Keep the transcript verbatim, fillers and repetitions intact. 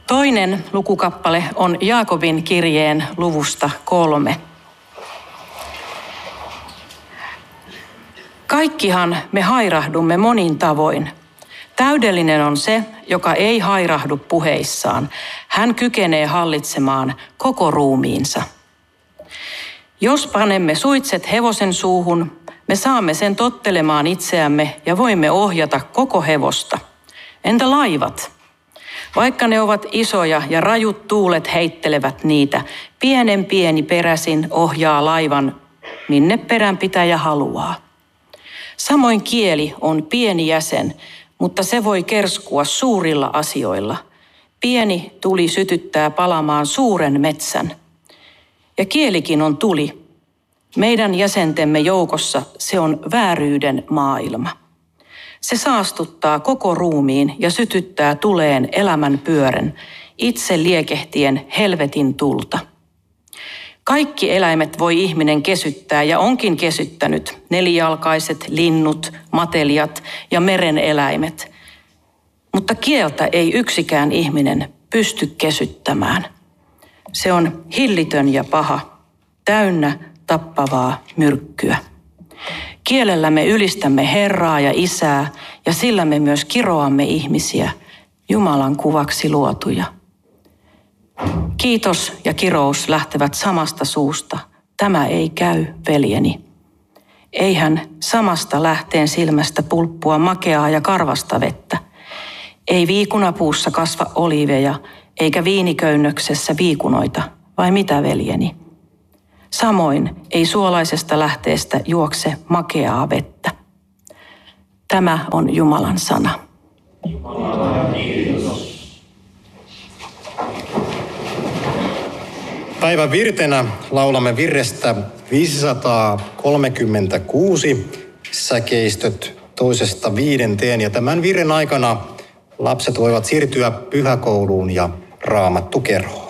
Toinen lukukappale on Jaakobin kirjeen luvusta kolme. Kaikkihan me hairahdumme monin tavoin. Täydellinen on se, joka ei hairahdu puheissaan. Hän kykenee hallitsemaan koko ruumiinsa. Jos panemme suitset hevosen suuhun, me saamme sen tottelemaan itseämme ja voimme ohjata koko hevosta. Entä laivat? Vaikka ne ovat isoja ja rajut tuulet heittelevät niitä, pienen pieni peräsin ohjaa laivan, minne peränpitäjä haluaa. Samoin kieli on pieni jäsen, mutta se voi kerskua suurilla asioilla. Pieni tuli sytyttää palamaan suuren metsän. Ja kielikin on tuli. Meidän jäsentemme joukossa se on vääryyden maailma. Se saastuttaa koko ruumiin ja sytyttää tuleen elämän pyörän, itse liekehtien helvetin tulta. Kaikki eläimet voi ihminen kesyttää ja onkin kesyttänyt, nelijalkaiset, linnut, matelijat ja meren eläimet. Mutta kieltä ei yksikään ihminen pysty kesyttämään. Se on hillitön ja paha, täynnä tappavaa myrkkyä. Kielellä me ylistämme Herraa ja Isää ja sillä me myös kiroamme ihmisiä, Jumalan kuvaksi luotuja. Kiitos ja kirous lähtevät samasta suusta. Tämä ei käy, veljeni. Eihän samasta lähteen silmästä pulppua makeaa ja karvasta vettä. Ei viikunapuussa kasva oliiveja, eikä viiniköynnöksessä viikunoita, vai mitä, veljeni? Samoin ei suolaisesta lähteestä juokse makeaa vettä. Tämä on Jumalan sana. Jumala, kiitos. Päivän virtenä laulamme virrestä viisisataakolmekymmentäkuusi säkeistöt toisesta viidenteen. Ja tämän virren aikana lapset voivat siirtyä pyhäkouluun ja raamattukerhoon.